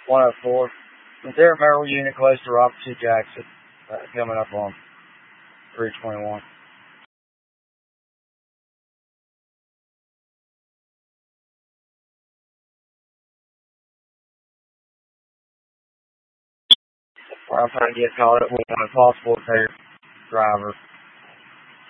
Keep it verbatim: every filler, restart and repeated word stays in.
one oh four. There, Merrill unit close to Robert T. Jackson, uh, coming up on three twenty-one. I'm trying to get caught up with an impossible repair driver.